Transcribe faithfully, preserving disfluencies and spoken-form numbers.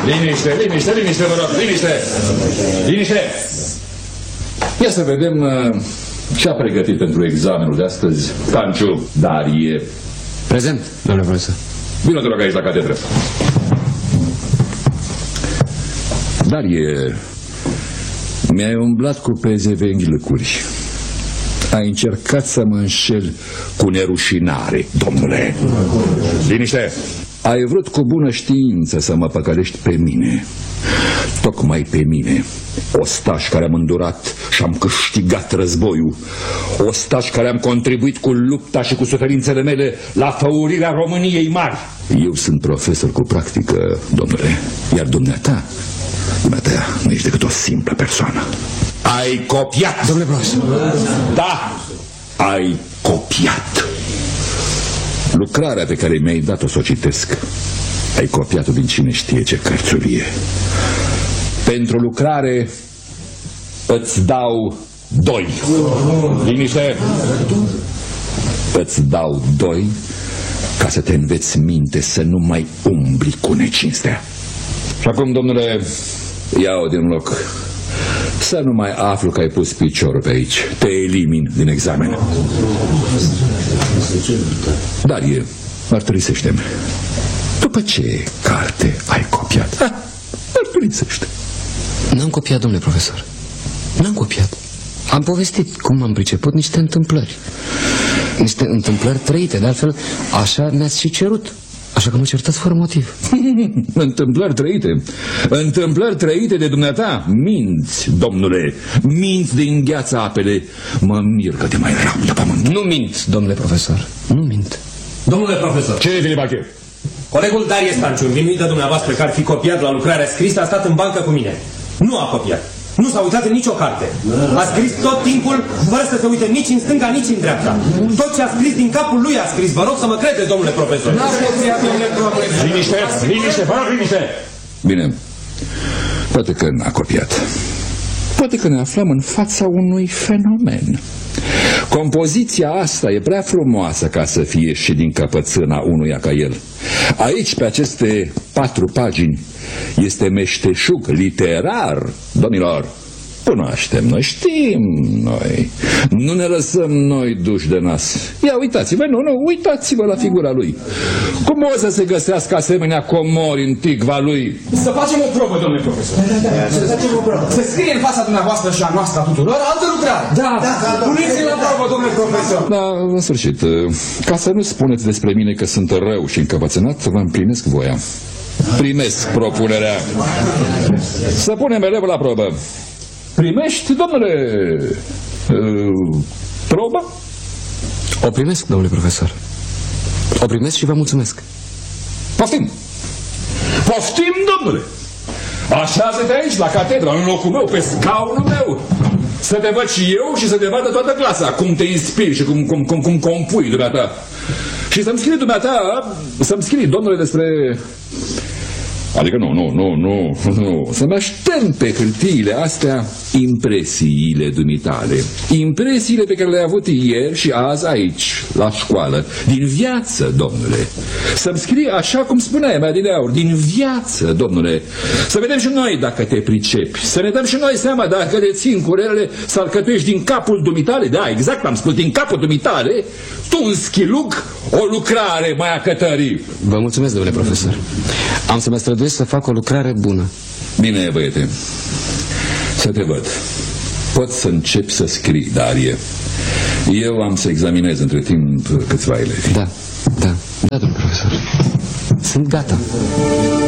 Liniște, liniște, liniște, vă rog, liniște! Liniște! Ia să vedem uh, ce a pregătit pentru examenul de astăzi Panciu Darie. Prezent, domnule profesor. Vino, te rog, aici la catedră. Darie, mi-ai umblat cu pezevenghi lăcuri. Ai încercat să mă înșel cu nerușinare, domnule. Liniște! Ai vrut cu bună știință să mă păcălești pe mine. Tocmai pe mine, ostaș care am îndurat și am câștigat războiul, ostaș care am contribuit cu lupta și cu suferințele mele la făurirea României mari. Eu sunt profesor cu practică, domnule, iar dumneata, dumneata nu ești decât o simplă persoană. Ai copiat! Domnule profesor! Da, ai copiat. Lucrarea pe care mi-ai dat-o să o citesc, ai copiat-o din cine știe ce cărțulie. Pentru lucrare îți dau doi. Liniște! Îți dau doi ca să te înveți minte să nu mai umbli cu necinstea. Și acum, domnule, ia-o din loc. Să nu mai aflu că ai pus piciorul pe aici. Te elimin din examen. Darie, mărturisește-mi. După ce carte ai copiat? Ha, mărturisește. N-am copiat, domnule profesor. N-am copiat. Am povestit cum am priceput niște întâmplări. Niște întâmplări trăite. De altfel, așa ne-ați și cerut. Așa că mă certați fără motiv. Întâmplări trăite. Întâmplări trăite de dumneata. Minți, domnule. Minți de îngheață apele. Mă mir că te mai raptă pământ. Nu mint, domnule profesor. Nu mint. Domnule profesor, Ce e, Filipache? colegul Darie Stanciu, învinuit de dumneavoastră că ar fi copiat la lucrarea scrisă, a stat în bancă cu mine. Nu a copiat. Nu s-a uitat în nicio carte. A scris tot timpul, fără să se uite nici în stânga, nici în dreapta. Tot ce a scris din capul lui a scris. Vă rog să mă credeți, domnule profesor. Liniște, liniște, vă rog, liniște. Bine, poate că n-a copiat. Poate că ne aflăm în fața unui fenomen. Compoziția asta e prea frumoasă ca să fie și din căpățâna unuia ca el. Aici, pe aceste patru pagini, este meșteșug literar, domnilor. Cunoaștem noi, știm noi. Nu ne lăsăm noi duși de nas. Ia uitați-vă, nu, nu, uitați-vă la figura lui. Cum o să se găsească asemenea comori în tigva lui? Să facem o probă, domnule profesor. Da, da, da, să facem o probă. Să scrie în fața dumneavoastră și a noastră a tuturor altă lucrare. Da, da, da. Puneți-l la probă, domnule profesor. Da, în sfârșit, ca să nu spuneți despre mine că sunt rău și încăpățânat, vă împlinesc voia. Primesc propunerea. Să punem elevul la probă. Primești, domnule, uh, proba? O primesc, domnule profesor. O primesc și vă mulțumesc. Poftim! Poftim, domnule! Așează-te aici, la catedră, în locul meu, pe scaunul meu. Să te văd și eu și să te vadă toată clasa. Cum te inspiri și cum, cum, cum, cum compui dumneata. Și să-mi scrii dumneata, să-mi scrii, domnule, despre... Adică nu, nu, nu, nu, nu. Să-mi aștern pe hârtiile astea impresiile dumitale. Impresiile pe care le-ai avut ieri și azi aici, la școală. Din viață, domnule. Să-mi scrii așa cum spuneai mai adineauri, din viață, domnule. Să vedem și noi dacă te pricepi. Să ne dăm și noi seama dacă le țin curelele să alcătuiești din capul dumitale. Da, exact, am spus, din capul dumitale. Tu un schilug, o lucrare mai a cătării. Vă mulțumesc, domnule profesor. Am să mă străduiesc să fac o lucrare bună. Bine, băiete. Să te văd. Poți să începi să scrii, Darie. Eu am să examinez între timp câțiva elevi. Da, da, da, domnule profesor. Sunt gata.